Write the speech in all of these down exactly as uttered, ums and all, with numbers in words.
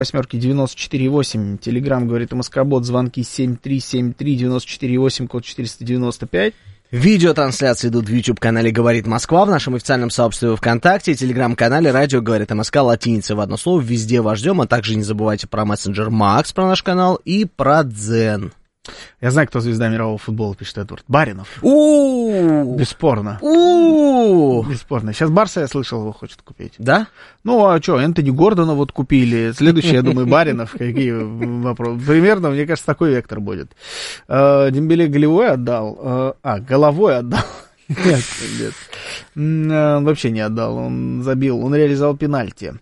восьмерки девяносто четыре восемь, Телеграм, говорит МСК-бот, звонки семь три семь три девяносто четыре восемь, код четыреста девяносто пять. Видеотрансляции идут в YouTube-канале «Говорит Москва», в нашем официальном сообществе ВКонтакте, телеграм-канале «Радио говорит МСК», латиница в одно слово, везде вас ждем, а также не забывайте про мессенджер Макс, про наш канал и про Дзен. Я знаю, кто звезда мирового футбола, пишет Эдвард. Баринов. У-у-у. Бесспорно. У-у-у. Бесспорно. Сейчас Барса, я слышал, его хочет купить. Да? Ну, а что, Энтони Гордона вот купили. Следующий, я думаю, Баринов. Какие вопросы? Примерно, мне кажется, такой вектор будет. Дембеле голевой отдал. А, головой отдал. Нет, нет. Вообще не отдал. Он забил. Он реализовал пенальти.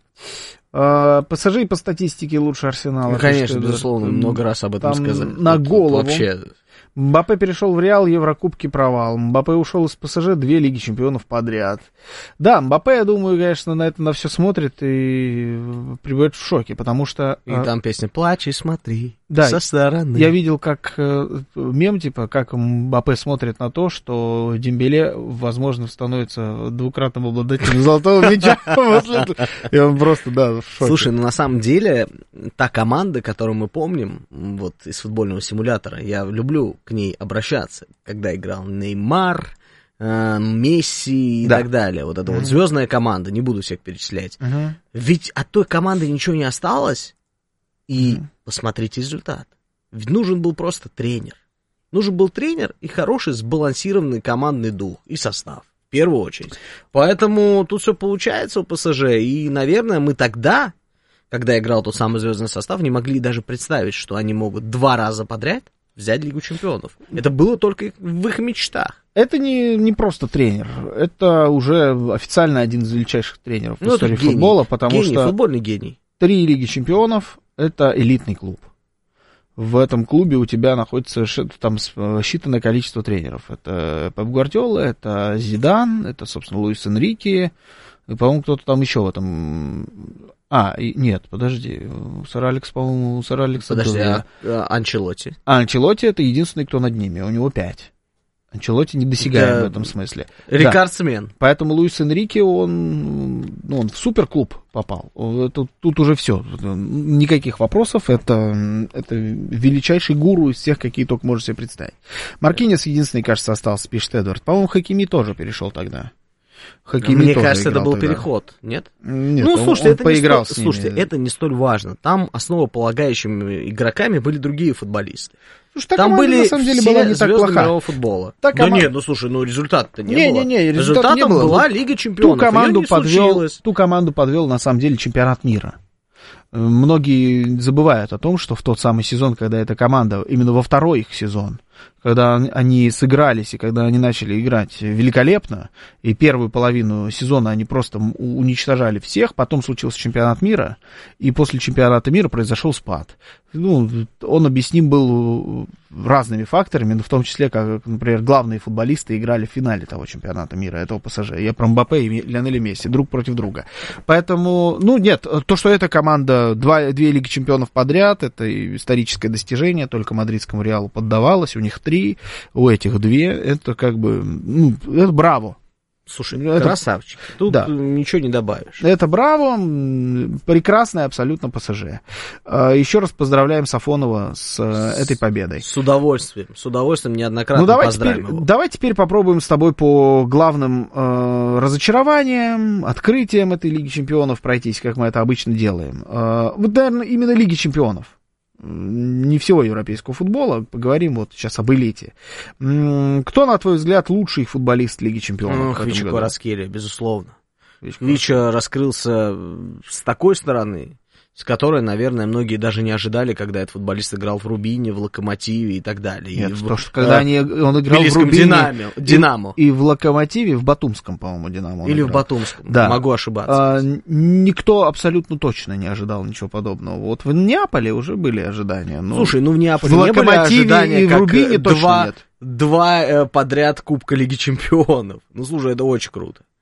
ПСЖ по статистике лучше Арсенала. Ну, конечно, безусловно, много раз об этом сказали. На голову. Вообще. Мбаппе перешел в Реал, Еврокубки провал. Мбаппе ушел из ПСЖ, две Лиги Чемпионов подряд. Да, Мбаппе, я думаю, конечно, на это на все смотрит и пребывает в шоке, потому что... И а... там песня «Плачь и смотри». Да, со стороны. Я видел, как э, мем, типа, как Мбаппе смотрит на то, что Дембеле, возможно, становится двукратным обладателем золотого мяча. И он просто, да, в шоке. Слушай, ну на самом деле, та команда, которую мы помним, вот из футбольного симулятора, я люблю к ней обращаться, когда играл Неймар, э, Месси и да. так далее. Вот эта uh-huh. вот звездная команда, не буду всех перечислять. Uh-huh. Ведь от той команды ничего не осталось, и uh-huh. посмотрите результат. Ведь нужен был просто тренер. Нужен был тренер и хороший сбалансированный командный дух и состав, в первую очередь. Поэтому тут все получается у ПСЖ, и, наверное, мы тогда, когда играл тот самый звездный состав, не могли даже представить, что они могут два раза подряд взять Лигу Чемпионов. Это было только в их мечтах. Это не, не просто тренер. Это уже официально один из величайших тренеров в ну, истории футбола, потому гений, что футбольный гений. Три Лиги Чемпионов — это элитный клуб. В этом клубе у тебя находится там считанное количество тренеров. Это Пеп Гвардиола, это Зидан, это, собственно, Луис Энрике, и, по-моему, кто-то там еще в этом... А, и, нет, подожди, сэр Алекс, по-моему, сэр Алекс... Подожди, а, а Анчелотти? А Анчелотти — это единственный, кто над ними, у него пять. Анчелотти недосягаем в этом смысле. Рекордсмен. Да. Поэтому Луис Энрике, он, ну, он в суперклуб попал. Тут, тут уже все, никаких вопросов. Это, это величайший гуру из всех, какие только можно себе представить. Маркинес единственный, кажется, остался, пишет Эдвард. По-моему, Хакими тоже перешел тогда. Хакими Мне кажется, это был тогда. переход, нет? Нет, ну, он, слушайте, он это поиграл не столь, с ними. Слушайте, это не столь важно. Там основополагающими игроками были другие футболисты. Слушай, там команда, были на самом деле, все была не так звезды плоха. мирового футбола. Та да команда... нет, ну слушай, ну результата-то не, не было. Не, не, не, результатом не было. была Лига Чемпионов. Ту команду, не подвел, ту команду подвел, на самом деле, чемпионат мира. Многие забывают о том, что в тот самый сезон, когда эта команда, именно во второй их сезон, когда они сыгрались и когда они начали играть великолепно, и первую половину сезона они просто уничтожали всех, потом случился чемпионат мира, и после чемпионата мира произошел спад. Ну, он объясним был разными факторами, но в том числе, как, например, главные футболисты играли в финале того чемпионата мира, этого ПСЖ. Я про Мбаппе и Лионеля Месси, друг против друга. Поэтому, ну, нет, то, что эта команда два, две Лиги Чемпионов подряд, это историческое достижение, только мадридскому Реалу поддавалось, у них три, у этих две, это как бы, ну, это браво. Слушай, это... красавчик. Тут да. ничего не добавишь. Это браво, прекрасное абсолютно ПСЖ. Еще раз поздравляем Сафонова с этой победой. С удовольствием, с удовольствием неоднократно ну, давай поздравим теперь, его. Давай теперь попробуем с тобой по главным э, разочарованиям, открытиям этой Лиги Чемпионов пройтись, как мы это обычно делаем. Э, вот, наверное, именно Лиги Чемпионов. Не всего европейского футбола, поговорим вот сейчас об элите. Кто, на твой взгляд, лучший футболист Лиги Чемпионов? Вичо Кварацхелиа, безусловно. Вичо раскрылся с такой стороны, с которой, наверное, многие даже не ожидали, когда этот футболист играл в Рубине, в Локомотиве и так далее. Нет, и потому в, что когда э, они, он играл в Рубине Динамо, Динамо. И, и в Локомотиве, в Батумском, по-моему, Динамо. Или играл. в Батумском, да. Могу ошибаться. А, никто абсолютно точно не ожидал ничего подобного. Вот в Неаполе уже были ожидания. Но Слушай, ну в Неаполе в не были ожидания, и в как Рубине два, точно нет. Два э, подряд Кубка Лиги Чемпионов. Ну, слушай, это очень круто.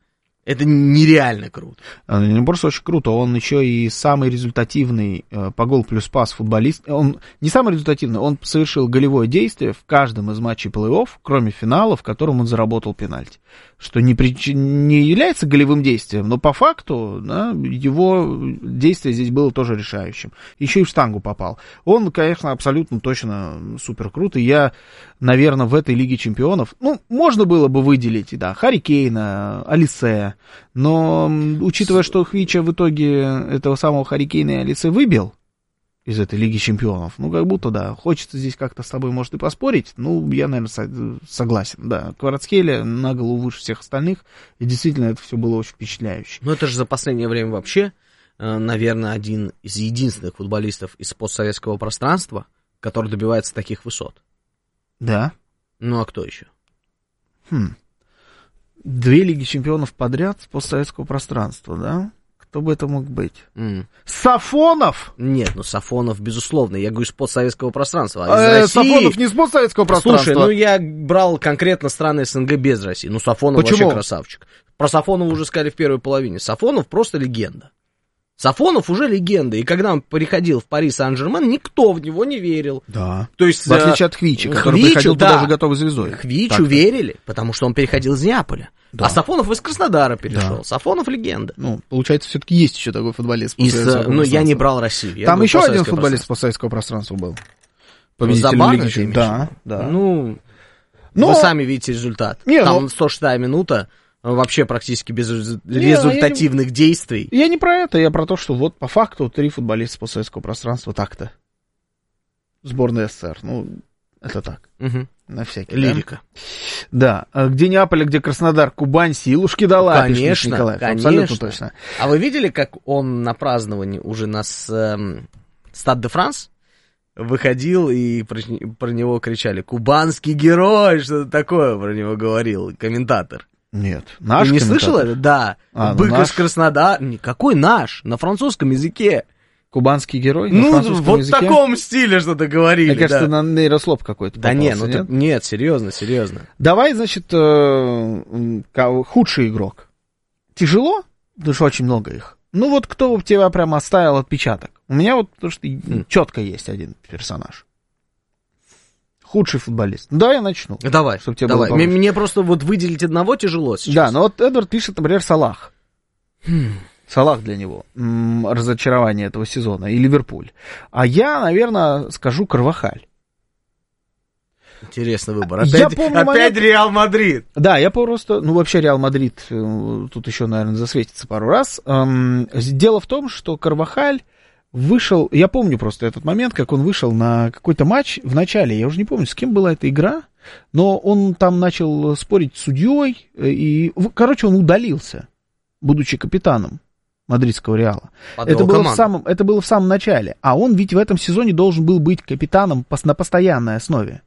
Это нереально круто. Не просто очень круто, он еще и самый результативный э, по гол плюс пас футболист. Он не самый результативный, он совершил голевое действие в каждом из матчей плей-офф, кроме финала, в котором он заработал пенальти. Что не, прич... не является голевым действием, но по факту, да, его действие здесь было тоже решающим. Еще и в штангу попал. Он, конечно, абсолютно точно супер крут. И я, наверное, в этой Лиге Чемпионов, ну, можно было бы выделить, да, Харри Кейна, Олисе, но учитывая, что Хвича в итоге этого самого Харри Кейна и Олисе выбил из этой Лиги Чемпионов, ну, как будто, да, хочется здесь как-то с тобой, может, и поспорить, ну, я, наверное, согласен, да, Кварацхелия на голову выше всех остальных, и действительно это все было очень впечатляюще. Ну, это же за последнее время вообще, наверное, один из единственных футболистов из постсоветского пространства, который добивается таких высот. Да. Ну, а кто еще? Хм. Две Лиги Чемпионов подряд с постсоветского пространства, да? Кто бы это мог быть? Mm. Сафонов? Нет, ну Сафонов, безусловно. Я говорю, с постсоветского пространства. А э, из России... Сафонов не с постсоветского пространства. Слушай, ну я брал конкретно страны СНГ без России. Ну, Сафонов Почему? вообще красавчик. Про Сафонова уже сказали в первой половине. Сафонов просто легенда. Сафонов уже легенда. И когда он переходил в Пари Сан-Жермен, никто в него не верил. Да. То есть, в отличие от Хвича, который Хвичу, приходил да. туда уже готовой звездой. Хвичу Так-то. верили, потому что он переходил из Неаполя. Да. А Сафонов из Краснодара перешел. Да. Сафонов легенда. Ну, получается, все-таки есть еще такой футболист. Из, ну, я не брал Россию. Я Там еще один постсоветское футболист постсоветского пространства был. Победитель Лиги Чемпионов. Да, да. Ну, Но... вы сами видите результат. Не, Там но... сто шестая минута, вообще практически без результативных я не... действий. Я не про это, я про то, что вот по факту три футболиста постсоветского пространства так-то. Сборная СССР, ну, это так. Угу. На всякий. Лирика. Да. да. Где Неаполь, где Краснодар, Кубань, силушки дала. Конечно, Николаев. конечно. Абсолютно точно. А вы видели, как он на праздновании уже на эм, Стад де Франс выходил, и про, про него кричали: «Кубанский герой», что-то такое про него говорил комментатор. Нет. Наш Ты не комментатор? слышал это? Да. А, Бык ну из Краснодара. Какой наш? На французском языке. Кубанский герой? Ну, на французском вот в языке? таком стиле что-то говорили. Мне кажется, да. на нейрослоп какой-то Да попался, нет, ну нет? ты, нет, серьезно, серьезно. Давай, значит, э, худший игрок. Тяжело, потому что очень много их. Ну вот кто у тебя прям оставил отпечаток? У меня вот, потому что mm. четко есть один персонаж. Худший футболист. Да, я начну. Давай, чтобы тебе давай. Было Мне, мне просто вот выделить одного тяжело сейчас. Да, но вот Эдвард пишет, например, Салах. Hmm. Салах для него. М-м, разочарование этого сезона. И Ливерпуль. А я, наверное, скажу Карвахаль. Интересный выбор. Опять, помню опять момент... Реал Мадрид. Да, я просто... Ну, вообще Реал Мадрид тут еще, наверное, засветится пару раз. Эм, дело в том, что Карвахаль вышел... Я помню просто этот момент, как он вышел на какой-то матч в начале. Я уже не помню, с кем была эта игра. Но он там начал спорить с судьей. И, короче, он удалился, будучи капитаном мадридского Реала. Это было, в самом, это было в самом начале. А он ведь в этом сезоне должен был быть капитаном на постоянной основе.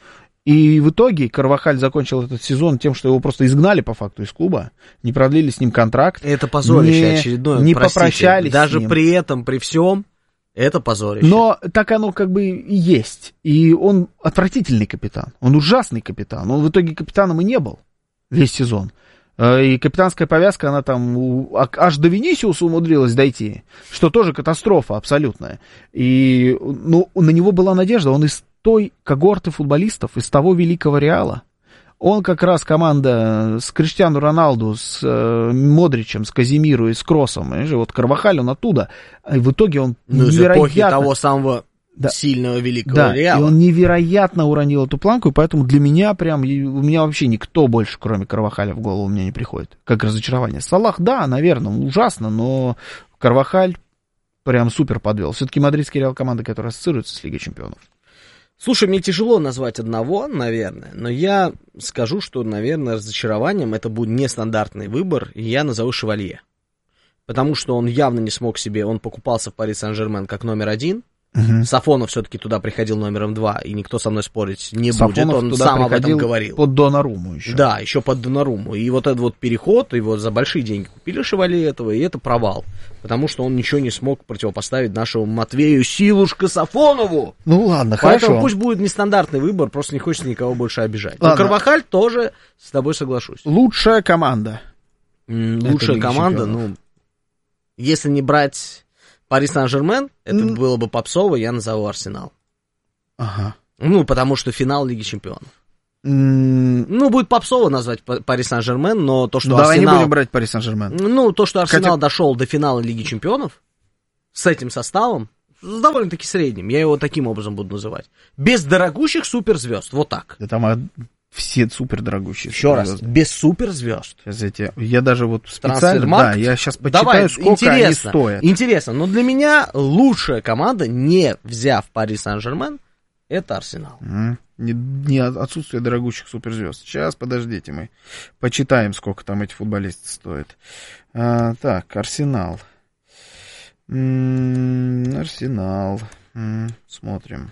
И в итоге Карвахаль закончил этот сезон тем, что его просто изгнали по факту из клуба, не продлили с ним контракт. Это позорище не, очередное, не простите. попрощались Даже с ним. при этом, при всем, это позорище. Но так оно как бы и есть. И он отвратительный капитан, он ужасный капитан. Он в итоге капитаном и не был весь сезон. И капитанская повязка, она там аж до Винисиуса умудрилась дойти, что тоже катастрофа абсолютная. И ну, на него была надежда, он из той когорты футболистов, из того великого Реала. Он как раз команда с Криштиану Роналду, с э, Модричем, с Казимиру и с Кроссом. Вот Карвахаль, он оттуда. И в итоге он ну, невероятно... из эпохи того самого... Да. Сильного великого да, Реала. И он невероятно уронил эту планку, и поэтому для меня прям, у меня вообще никто больше, кроме Карвахаля, в голову мне не приходит. Как разочарование. Салах, да, наверное, ужасно, но Карвахаль прям супер подвел. Все-таки мадридский Реал команда, которая ассоциируется с Лигой Чемпионов. Слушай, мне тяжело назвать одного, наверное, но я скажу, что, наверное, разочарованием это будет нестандартный выбор, и я назову Шевалье. Потому что он явно не смог себе, он покупался в Пари Сан-Жермен как номер один. Uh-huh. Сафонов все-таки туда приходил номером два, и никто со мной спорить не Сафонов будет, он туда сам об этом говорил. Под Донаруму еще. Да, еще под Донаруму. И вот этот вот переход, его за большие деньги купили Шевалье этого, и это провал. Потому что он ничего не смог противопоставить нашему Матвею Силушка Сафонову. Ну ладно, Поэтому хорошо. пусть будет нестандартный выбор, просто не хочется никого больше обижать. Ладно. Но Карвахаль тоже с тобой соглашусь. Лучшая команда. Лучшая команда, ну, если не брать Пари Сен-Жермен, это mm. было бы попсово, я назову Арсенал. Ага. Ну, потому что финал Лиги Чемпионов. Mm. Ну, будет попсово назвать Пари Сен-Жермен, но то, что ну, Арсенал... Давай не будем брать Пари Сен-Жермен. Ну, то, что Арсенал Хотя... дошел до финала Лиги Чемпионов с этим составом, с довольно-таки средним, я его таким образом буду называть. Без дорогущих суперзвезд, вот так. Да там все супердорогущие. Еще раз, без суперзвезд. Сейчас эти, я даже вот специально, да, я сейчас почитаю, Давай, сколько интересно, они стоят. Интересно, но для меня лучшая команда, не взяв Пари Сен-Жермен, это Арсенал. Mm. Не, не отсутствие дорогущих суперзвезд. Сейчас, подождите, мы почитаем, сколько там эти футболисты стоят. А, так, Арсенал. М-м, Арсенал. М-м, смотрим.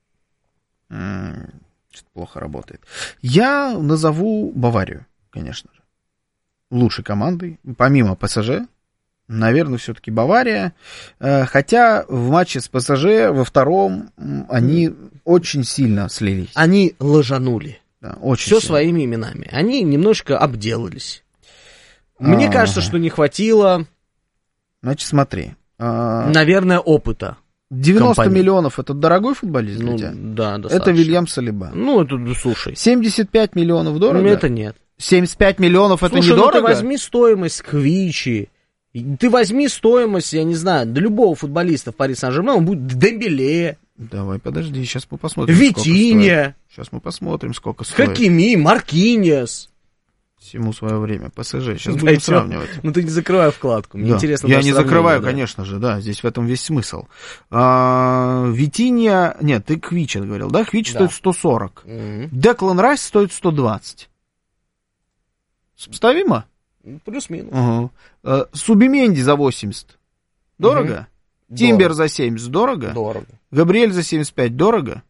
М-м, что-то плохо работает. Я назову Баварию, конечно же. Лучшей командой. Помимо ПСЖ. Наверное, все-таки Бавария. Хотя в матче с ПСЖ во втором они очень сильно слились. Они ложанули. Да, очень Все сильно. своими именами. Они немножко обделались. Мне А-а-а. кажется, что не хватило... Значит, смотри. Наверное, опыта. девяносто компании. Миллионов это дорогой футболист для ну, тебя? Да, достаточно. Это Вильям Салиба. Ну, это, слушай. семьдесят пять миллионов дорого? Ну, это нет. семьдесят пять миллионов слушай, это недорого? Ну, ты возьми стоимость Квичи. Ты возьми стоимость, я не знаю, для любого футболиста в Пари Сен-Жермен, он будет Дембеле. Давай, подожди, сейчас мы посмотрим, Витинья. Сейчас мы посмотрим, сколько стоит. Хакими, Маркиньос. Всему свое время. ПСЖ. Сейчас будем сравнивать. Ну, ты не закрывай вкладку. Мне да. интересно. Я не закрываю, да. конечно же, да. Здесь в этом весь смысл. А, Витинья... Нет, ты Квич говорил, да? Квич да. стоит сто сорок. Mm-hmm. Деклан Райс стоит сто двадцать. Сопоставимо? Плюс-минус. Угу. Субименди за восемьдесят. Дорого? Угу. Тимбер дорого. За семьдесят. Дорого? Дорого. Габриэль за семьдесят пять. Дорого?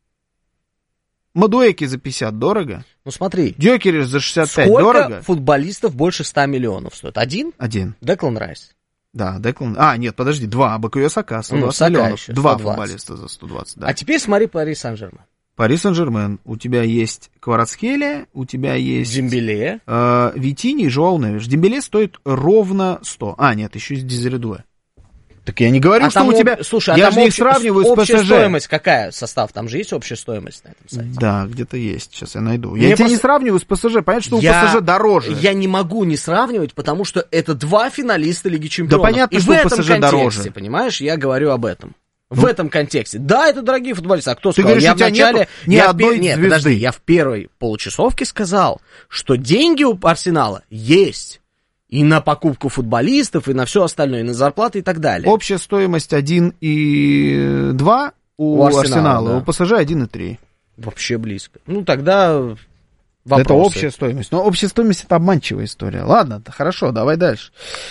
Мадуэки за пятьдесят. Дорого? Ну смотри. Дёкериш за шестьдесят пять. Сколько дорого? Сколько футболистов больше ста миллионов стоит? Один? Один. Деклан Райс. Да, Деклан... А, нет, подожди, два. Бакуя Сака, сто двадцать ну, миллионов. Еще, два футболиста за сто двадцать, да. А теперь смотри Пари Сен-Жермен. Пари Сен-Жермен. У тебя есть Кварацхелия, у тебя есть... Дембеле. Э, Витини и Жоау Невиш. Дембеле стоит ровно сто. А, нет, еще есть Дезеридуэ. Так я не говорю, а что у тебя... Слушай, я а же там их сравниваю с ПСЖ. Общая стоимость какая состав? Там же есть общая стоимость на этом сайте? Да, где-то есть. Сейчас я найду. Я тебя пос... не сравниваю с ПСЖ. Понятно, что я... у ПСЖ дороже. Я не могу не сравнивать, потому что это два финалиста Лиги Чемпионов. Да понятно, и что в этом ПСЖ контексте, дороже. Понимаешь, я говорю об этом. В ну, этом контексте. Да, это дорогие футболисты. А кто ты сказал? говоришь, я у тебя вначале... нету ни я одной в... Нет, звезды. подожди, я в первой получасовке сказал, что деньги у Арсенала есть. И на покупку футболистов, и на все остальное, и на зарплаты и так далее. Общая стоимость один и два у, у Арсенала, Арсенала да. У ПСЖ один и три. Вообще близко. Ну, тогда вопросы. Это общая стоимость. Но общая стоимость — это обманчивая история. Ладно, хорошо, давай дальше.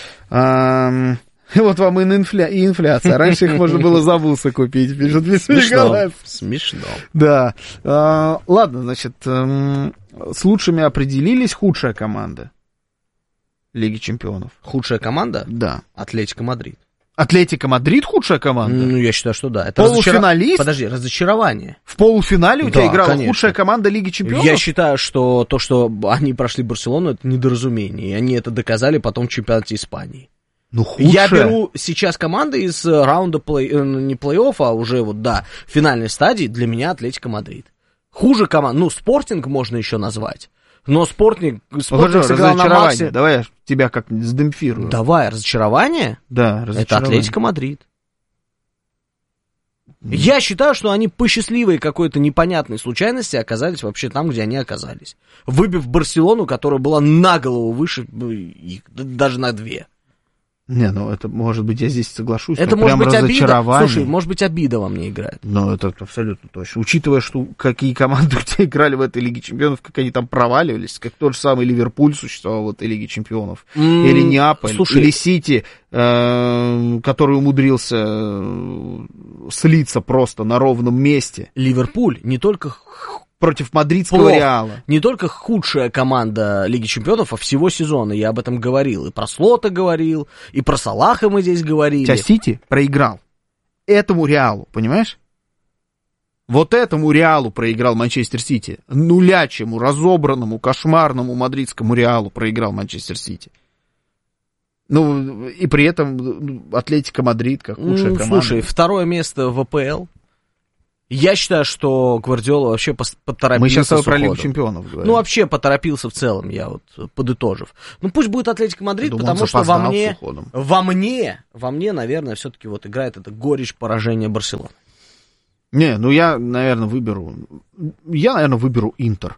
А, вот вам и, инфля... и инфляция. Раньше их можно было за бусы купить, пишет Смешно. Смешно. Да. А, ладно, значит, с лучшими определились. Худшая команда Лиги Чемпионов. Худшая команда? Да. Атлетико Мадрид. Атлетико Мадрид худшая команда? Ну, я считаю, что да. Это полуфиналист? Разочар... Подожди, разочарование. В полуфинале у да, тебя играла конечно. худшая команда Лиги Чемпионов? Я считаю, что то, что они прошли Барселону, это недоразумение. И они это доказали потом в чемпионате Испании. Ну, худшая. Я беру сейчас команды из раунда плей... не плей-офф, а уже вот, да, финальной стадии. Для меня Атлетико Мадрид. Хуже команда. Ну, Спортинг можно еще назвать. Но Спортинг, Спортинг сыграл на максимум. Давай я тебя как сдемпфирую. Давай, разочарование? Да, разочарование. Это Атлетико Мадрид. Mm. Я считаю, что они по счастливой какой-то непонятной случайности оказались вообще там, где они оказались. Выбив Барселону, которая была на голову выше их, даже на две. Не, ну это, может быть, я здесь соглашусь. Это может быть обида. Слушай, может быть, обида во мне играет. Ну, это абсолютно точно. Учитывая, что какие команды у тебя играли в этой Лиге Чемпионов, как они там проваливались, как тот же самый Ливерпуль существовал в этой Лиге Чемпионов, mm, или Неаполь, слушай, или Сити, э, который умудрился слиться просто на ровном месте. Ливерпуль не только... против мадридского Плохо. Реала. Не только худшая команда Лиги Чемпионов, а всего сезона. Я об этом говорил. И про Слота говорил, и про Салаха мы здесь говорили. Тебя Сити проиграл этому Реалу, понимаешь? Вот этому Реалу проиграл Манчестер Сити. Нулячему, разобранному, кошмарному мадридскому Реалу проиграл Манчестер Сити. Ну, и при этом Атлетико Мадрид как лучшая ну, команда. Слушай, второе место в АПЛ. Я считаю, что Гвардиола вообще поторопился. Мы сейчас с про Лигу уходом. Чемпионов говорим. Ну, вообще поторопился в целом, я вот подытожив. Ну, пусть будет Атлетико Мадрид, думал, потому что во мне, с уходом. во мне, во мне, наверное, все-таки вот играет эта горечь поражения Барселоны. Не, ну я, наверное, выберу... Я, наверное, выберу Интер.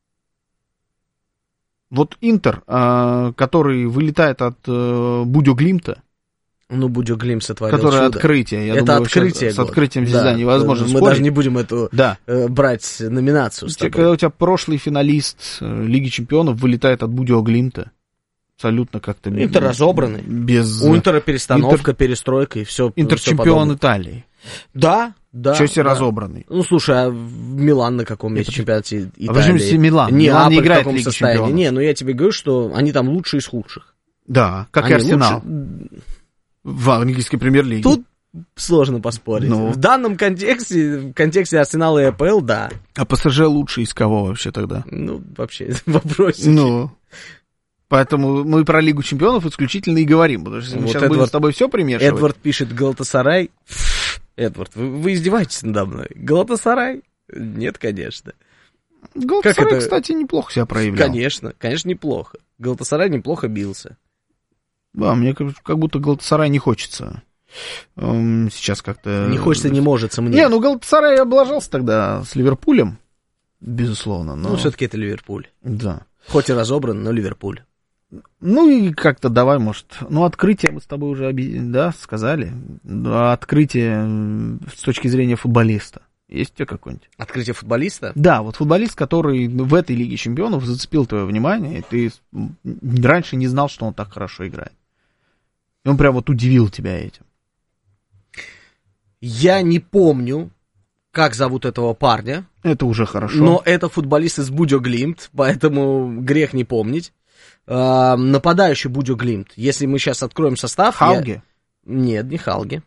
Вот Интер, э, который вылетает от э, Будё-Глимта, Ну, Будё-Глимт сотворил которое чудо. открытие. Я это думаю, открытие с года. открытием да. звезда невозможно Мы спорить. даже не будем эту Да. э, брать номинацию с тобой. Когда у тебя прошлый финалист э, Лиги Чемпионов вылетает от Будё-Глимта, абсолютно как-то... Интер разобранный. Без... У Интера перестановка, Интер... перестройка и все. Интер чемпион Италии. Да, да. Челси да. разобранный. Ну, слушай, а Милан на каком месте в чемпионате Италии? А почему все Милан? Не, Милан не а играет в каком в Лиге состоянии? Чемпионов. Не, ну я тебе говорю, что они там лучшие из худших. Да, как Они и Арсенал. лучше... В английской премьер-лиге. Тут сложно поспорить. Ну. В данном контексте, в контексте Арсенала и АПЛ, да. А ПСЖ лучше из кого вообще тогда? Ну, вообще, вопрос. Ну, поэтому мы про Лигу Чемпионов исключительно и говорим, потому что если мы Вот сейчас Эдвард- будем с тобой все примешивать. Эдвард пишет Галатасарай. Эдвард, вы, вы издеваетесь надо мной? Галатасарай? Нет, конечно. Галатасарай, Как это? кстати, неплохо себя проявлял. Конечно, конечно, неплохо. Галатасарай неплохо бился. Да, мне как как будто Галатасарай не хочется. Эм, Сейчас как-то... Не хочется, не может мне. Не, ну Галатасарай облажался тогда с Ливерпулем, безусловно. Но... Ну, все-таки это Ливерпуль. Да. Хоть и разобран, но Ливерпуль. Ну и как-то давай, может... Ну, открытие мы с тобой уже, оби- да, сказали. Да, открытие м, с точки зрения футболиста. Есть у тебя какое-нибудь? Открытие футболиста? Да, вот футболист, который в этой Лиге Чемпионов зацепил твое внимание, и ты м, раньше не знал, что он так хорошо играет. И он прям вот удивил тебя этим. Я не помню, как зовут этого парня, Это уже хорошо. но это футболист из Будё-Глимт, поэтому грех не помнить. А, нападающий Будё-Глимт. Если мы сейчас откроем состав... Хауге? я- Нет, не Халге.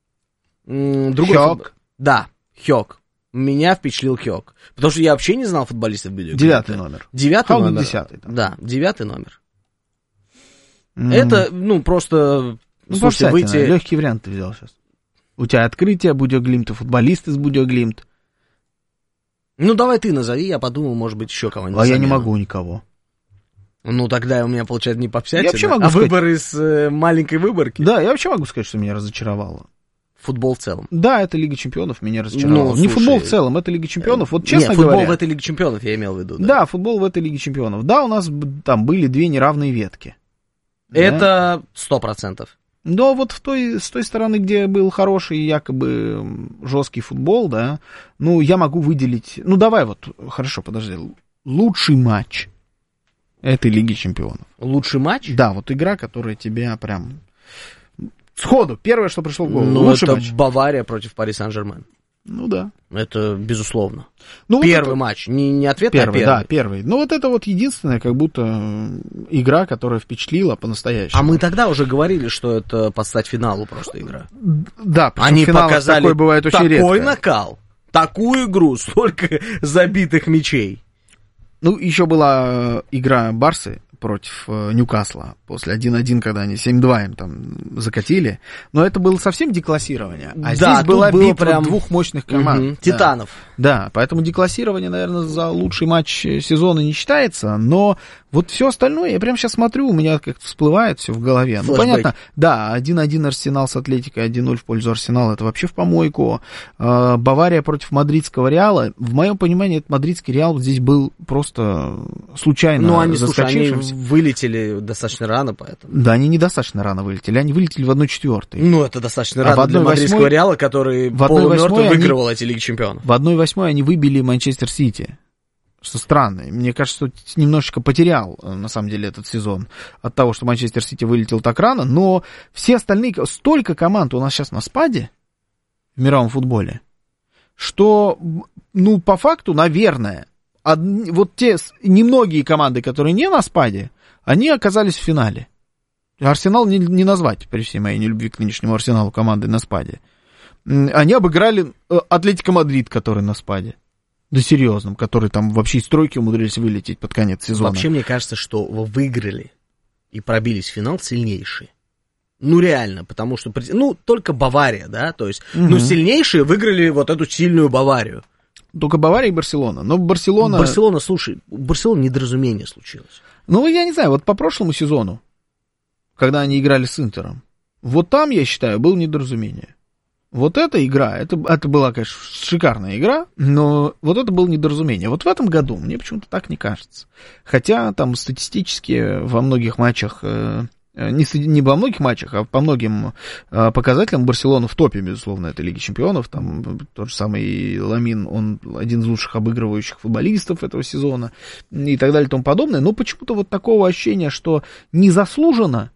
М, Другой Хёк? футбол- Да, Хёк. Меня впечатлил Хёк. Потому что я вообще не знал футболистов Будё-Глимта. Девятый номер. Девятый Хауге номер. десятый там. Да, девятый номер. М. Это, ну, просто... Ну, слушайте, выйти... легкий вариант ты взял сейчас. У тебя открытие Будё-Глимта, футболист из Будё-Глимт. Ну, давай ты назови, я подумал, может быть, еще кого-нибудь. А я не замену. могу никого. Ну, тогда у меня, получается, не попсятина. Я вообще могу а сказать- выбор из э, маленькой выборки? Да, я вообще могу сказать, что меня разочаровало. Футбол в целом. Да, это Лига Чемпионов меня разочаровала. Ну, не слушай, футбол в целом, это Лига Чемпионов. Вот честно Нет, футбол говоря. в этой Лиге Чемпионов я имел в виду. Да. Да, футбол в этой Лиге Чемпионов. Да, у нас б- там были две неравные ветки. Да. Это сто процентов. Но вот в той, с той стороны, где был хороший, якобы м, жесткий футбол, да, ну, я могу выделить... Ну, давай вот, хорошо, подожди. Лучший матч этой Лиги Чемпионов. Лучший матч? Да, вот игра, которая тебя прям... Сходу, первое, что пришло в голову. Ну, Лучший это матч. Бавария против Пари Сен-Жермен. Ну, да. Это безусловно. Ну, вот Первый это- матч. Не, не ответ Первый, на да, первый. первый. Ну, вот это вот единственная, как будто, м, игра, которая впечатлила по-настоящему. А мы тогда уже говорили, что это под стать финалу просто игра. Да, причем Они в финалах показали такое бывает очень такой редко. накал, такую игру, столько забитых мячей. Ну, еще была э, игра Барсы против э, Ньюкасла после один-один, когда они семь-два им там закатили. Но это было совсем деклассирование. А Да, здесь тут была было битва прям- двух мощных команд. Мгм, Да. Титанов. Да, поэтому деклассирование, наверное, за лучший матч сезона не считается, но вот все остальное, я прямо сейчас смотрю, у меня как-то всплывает все в голове. Ну, Флэшбэк. понятно, да, один-один Арсенал с Атлетикой, один-ноль в пользу Арсенала, это вообще в помойку. Э, Бавария против мадридского Реала, в моем понимании, этот мадридский Реал здесь был просто случайно Ну, они, слушай, они заскочившимся. вылетели достаточно рано, поэтому. Да, они недостаточно рано вылетели, они вылетели в одной четвертой. Ну, это достаточно А рано в для одной мадридского восьмой- Реала, который в одной полумертвый восьмой они- выигрывал эти Лиги Чемпионов. В одной восьмой они выбили Манчестер Сити. Что странно. Мне кажется, что немножечко потерял, на самом деле, этот сезон от того, что Манчестер Сити вылетел так рано, но все остальные, столько команд у нас сейчас на спаде в мировом футболе, что, ну, по факту, наверное, од- вот те с- немногие команды, которые не на спаде, они оказались в финале. Арсенал не, не назвать, при всей моей нелюбви к нынешнему Арсеналу, командой на спаде. М, Они обыграли э, Атлетико Мадрид, который на спаде. Да серьезном, который там вообще из тройки умудрились вылететь под конец сезона. Вообще, мне кажется, что выиграли и пробились в финал сильнейшие. Ну, реально, потому что, ну, только Бавария, да, то есть, угу. ну, сильнейшие выиграли вот эту сильную Баварию. Только Бавария и Барселона. Но Барселона... Барселона, слушай, у Барселоны недоразумение случилось. Ну, я не знаю, вот по прошлому сезону, когда они играли с Интером, вот там, я считаю, было недоразумение. Вот эта игра, это, это была, конечно, шикарная игра, но вот это было недоразумение. Вот в этом году мне почему-то так не кажется. Хотя там статистически во многих матчах... Не, не во многих матчах, а по многим а, показателям Барселона в топе, безусловно, этой Лиги Чемпионов. Там тот же самый Ламин, он один из лучших обыгрывающих футболистов этого сезона и так далее и тому подобное. Но почему-то вот такого ощущения, что незаслуженно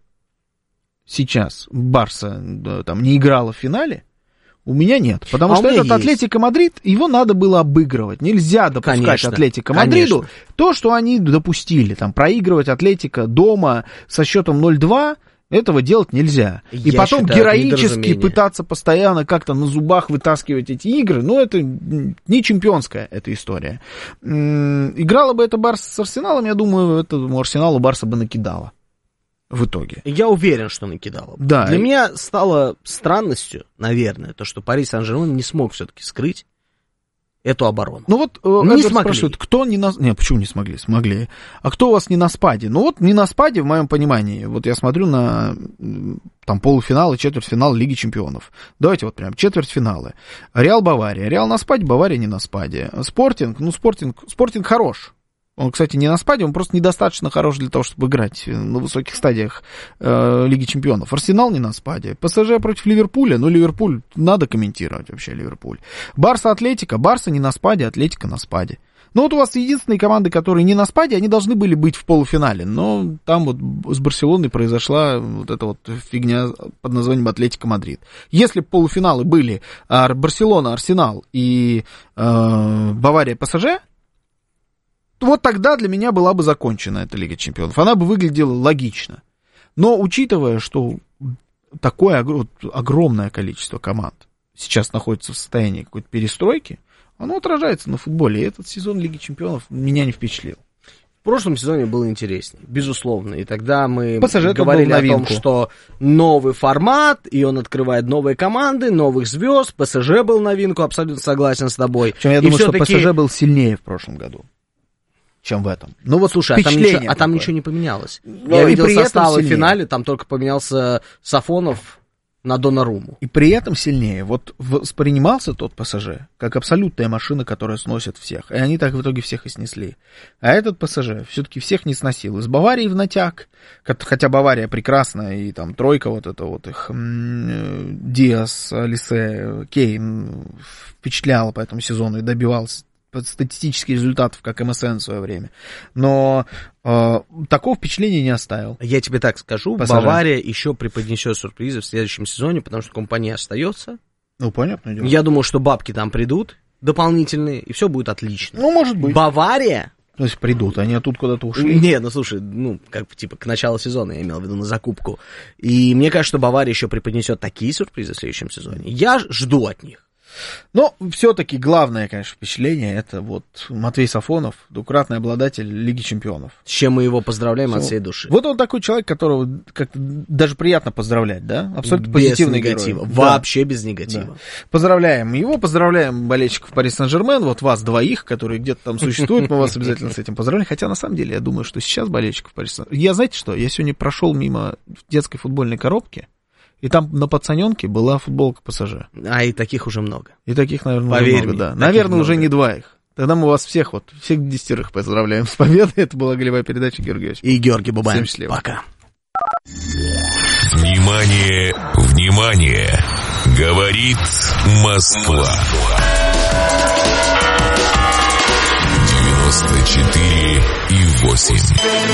сейчас Барса да, там не играла в финале, у меня нет, потому а что этот Атлетико Мадрид, его надо было обыгрывать. Нельзя допускать конечно, Атлетико Мадриду конечно. То, что они допустили. Там, проигрывать Атлетико дома со счетом ноль-два, этого делать нельзя. Я и потом считаю, героически пытаться постоянно как-то на зубах вытаскивать эти игры, ну, это не чемпионская эта история. Играла бы эта Барса с Арсеналом, я думаю, этому Арсеналу Барса бы накидала. В итоге. Я уверен, что накидала. Да. Для меня стало странностью, наверное, то, что Пари Сен-Жермен не смог все-таки скрыть эту оборону. Ну вот, не смогли. Спрашивают, кто не на... Не, почему не смогли? Смогли. А кто у вас не на спаде? Ну вот, не на спаде, в моем понимании. Вот я смотрю на там полуфинал и четвертьфинал Лиги Чемпионов. Давайте вот прям четвертьфиналы. Реал Бавария. Реал на спаде, Бавария не на спаде. Спортинг, ну Спортинг, Спортинг хорош. Он, кстати, не на спаде, он просто недостаточно хорош для того, чтобы играть на высоких стадиях э, Лиги Чемпионов. Арсенал не на спаде. ПСЖ против Ливерпуля, ну, Ливерпуль, надо комментировать вообще Ливерпуль. Барса Атлетико, Барса не на спаде, Атлетико на спаде. Ну, вот у вас единственные команды, которые не на спаде, они должны были быть в полуфинале, но там вот с Барселоной произошла вот эта вот фигня под названием Атлетико Мадрид. Если бы полуфиналы были Барселона, Арсенал и э, Бавария, ПСЖ, вот тогда для меня была бы закончена эта Лига Чемпионов. Она бы выглядела логично. Но учитывая, что такое огромное количество команд сейчас находится в состоянии какой-то перестройки, оно отражается на футболе. И этот сезон Лиги Чемпионов меня не впечатлил. В прошлом сезоне было интереснее, безусловно. И тогда мы ПСЖ говорили о том, что новый формат, и он открывает новые команды, новых звезд. ПСЖ был новинку, абсолютно согласен с тобой. Причем я и думаю, что ПСЖ был сильнее в прошлом году, чем в этом. Ну вот слушай, а там, ничего, а там ничего не поменялось. Но я видел составы в финале, там только поменялся Сафонов на Доннарумму. И при этом сильнее. Вот воспринимался тот ПСЖ как абсолютная машина, которая сносит всех. И они так в итоге всех и снесли. А этот ПСЖ все-таки всех не сносил. Из Баварии в натяг, хотя Бавария прекрасная, и там тройка вот это вот их, Диас, Алисе, Кейн впечатляла по этому сезону и добивался статистических результатов, как эм эс эн в свое время. Но э, такого впечатления не оставил. Я тебе так скажу, ПСЖ. Бавария еще преподнесет сюрпризы в следующем сезоне, потому что компания остается. Ну, понятно. Дело. Я думаю, что бабки там придут дополнительные, и все будет отлично. Ну, может быть. Бавария... То есть придут, они оттуда куда-то ушли. Не, ну слушай, ну, как бы типа к началу сезона я имел в виду на закупку. И мне кажется, что Бавария еще преподнесет такие сюрпризы в следующем сезоне. Я жду от них. Но все-таки главное, конечно, впечатление, это вот Матвей Сафонов, двукратный обладатель Лиги Чемпионов. С чем мы его поздравляем Все. От всей души. Вот он такой человек, которого как-то даже приятно поздравлять, да? Абсолютно без позитивный негатива. Герой. Вообще да. без негатива. Да. Поздравляем его, поздравляем болельщиков Пари Сен-Жермен, вот вас двоих, которые где-то там существуют, мы вас обязательно с этим поздравляем. Хотя на самом деле я думаю, что сейчас болельщиков Пари Сен-Жермен... Я, знаете что, я сегодня прошел мимо детской футбольной коробки, и там на пацаненке была футболка ПСЖ. А и таких уже много. И таких, наверное, Поверь уже много, мне, да. Наверное, много. Уже не два их. Тогда мы вас всех, вот, всех десятерых поздравляем с победой. Это была голевая передача Георгия и Георгий Бабаев. Всем счастливо. Пока. Внимание, внимание! Говорит Москва. девяносто четыре и восемь.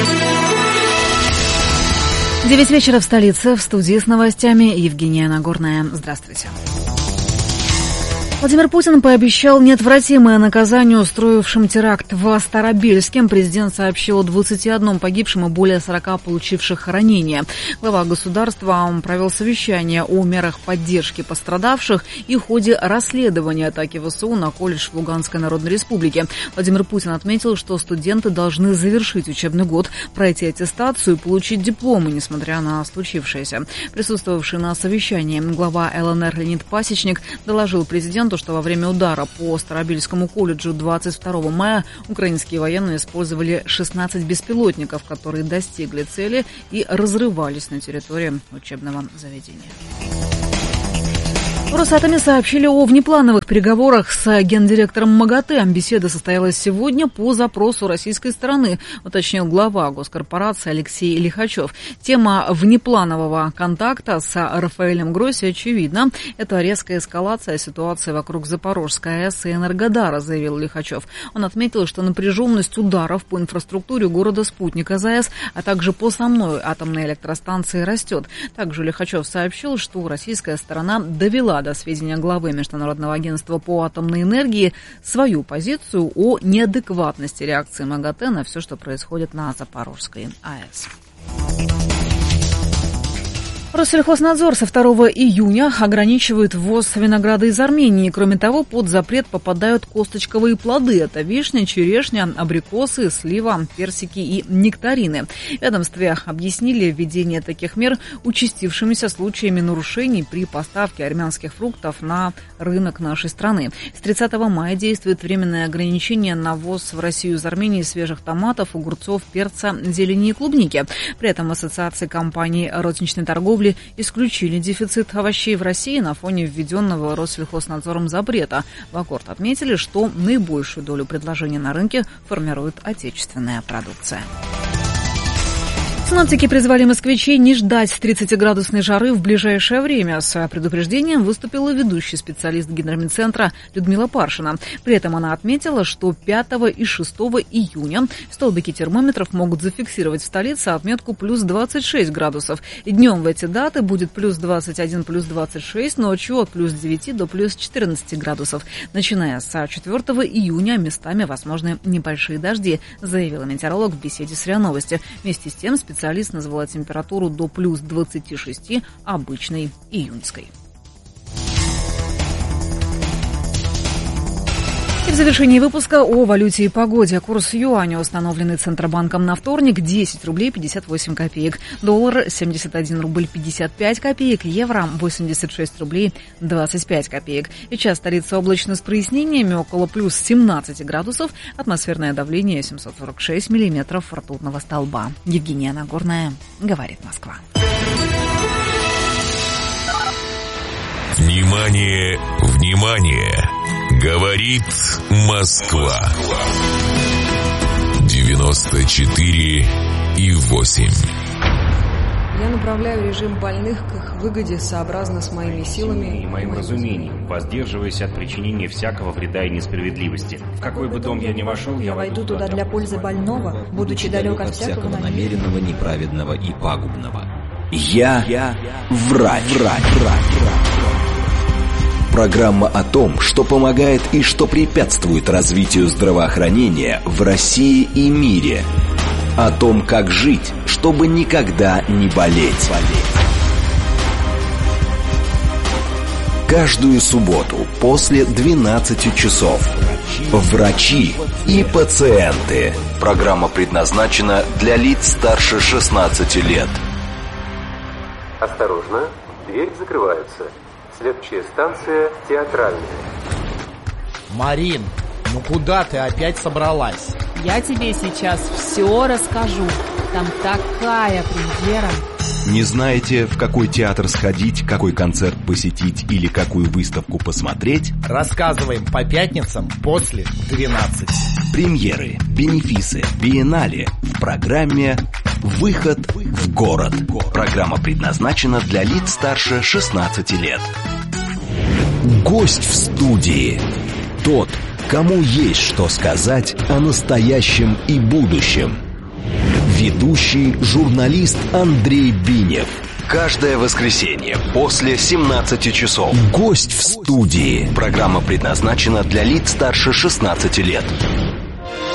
Девять вечера в столице. В студии с новостями Евгения Нагорная. Здравствуйте. Владимир Путин пообещал неотвратимое наказание устроившим теракт в Старобельске. Президент сообщил о двадцати одном погибшем и более сорока получивших ранения. Глава государства провел совещание о мерах поддержки пострадавших и ходе расследования атаки ВСУ на колледж в Луганской Народной Республике. Владимир Путин отметил, что студенты должны завершить учебный год, пройти аттестацию и получить дипломы, несмотря на случившееся. Присутствовавший на совещании глава ЛНР Леонид Пасечник доложил президенту, что во время удара по Старобельскому колледжу двадцать второго мая украинские военные использовали шестнадцать беспилотников, которые достигли цели и разрывались на территории учебного заведения. В Росатоме сообщили о внеплановых переговорах с гендиректором МАГАТЭ. Беседа состоялась сегодня по запросу российской стороны, уточнил глава госкорпорации Алексей Лихачев. Тема внепланового контакта с Рафаэлем Гросси очевидна. Это резкая эскалация ситуации вокруг Запорожской АЭС и Энергодара, заявил Лихачев. Он отметил, что напряженность ударов по инфраструктуре города-спутника ЗАЭС, а также по самой атомной электростанции растет. Также Лихачев сообщил, что российская сторона довела до сведения главы Международного агентства по атомной энергии свою позицию о неадекватности реакции МАГАТЭ на все, что происходит на Запорожской АЭС. Россельхознадзор со второго июня ограничивает ввоз винограда из Армении. Кроме того, под запрет попадают косточковые плоды. Это вишня, черешня, абрикосы, слива, персики и нектарины. В ведомстве объяснили введение таких мер участившимися случаями нарушений при поставке армянских фруктов на рынок нашей страны. С тридцатого мая действует временное ограничение на ввоз в Россию из Армении свежих томатов, огурцов, перца, зелени и клубники. При этом ассоциации компаний розничной торговли исключили дефицит овощей в России на фоне введенного Россельхознадзором запрета. В Аккорд отметили, что наибольшую долю предложения на рынке формирует отечественная продукция. Синоптики призвали москвичей не ждать тридцатиградусной жары в ближайшее время. С предупреждением выступила ведущий специалист Гидромедцентра Людмила Паршина. При этом она отметила, что пятого и шестого июня столбики термометров могут зафиксировать в столице отметку плюс двадцать шесть градусов. И днем в эти даты будет плюс двадцать один, плюс двадцать шесть, ночью от плюс девяти до плюс четырнадцати градусов. Начиная с четвёртого июня местами возможны небольшие дожди, заявила метеоролог в беседе с РИА Новости. Вместе с тем специалист Специалист назвала температуру до плюс двадцати шести, обычной июньской. И в завершении выпуска о валюте и погоде. Курс юаня, установленный Центробанком на вторник, десять рублей пятьдесят восемь копеек. Доллар семьдесят один рубль пятьдесят пять копеек. Евро восемьдесят шесть рублей двадцать пять копеек. Сейчас столица облачно с прояснениями, около плюс семнадцати градусов. Атмосферное давление семьсот сорок шесть миллиметров ртутного столба. Евгения Нагорная, говорит Москва. Внимание, внимание! Говорит Москва. девяносто четыре и восемь. Я направляю режим больных к их выгоде сообразно с моими силами и моим разумением, воздерживаясь от причинения всякого вреда и несправедливости. В какой бы дом я ни вошел, я войду туда для пользы больного, будучи далек от всякого намеренного, неправедного и пагубного. Я, я врач, врач, врач, врач. Программа о том, что помогает и что препятствует развитию здравоохранения в России и мире. О том, как жить, чтобы никогда не болеть. Каждую субботу после двенадцати часов. Врачи и пациенты. Программа предназначена для лиц старше шестнадцати лет. Осторожно, дверь закрывается. Следующая станция Театральная. Марин, ну куда ты опять собралась? Я тебе сейчас все расскажу. Там такая премьера. Не знаете, в какой театр сходить, какой концерт посетить или какую выставку посмотреть? Рассказываем по пятницам после двенадцати. Премьеры, бенефисы, биеннале в программе «Выход в город». Программа предназначена для лиц старше шестнадцати лет. Гость в студии. Тот, кому есть что сказать о настоящем и будущем. Ведущий журналист Андрей Бинев. Каждое воскресенье после семнадцати часов. Гость в студии. Программа предназначена для лиц старше шестнадцати лет.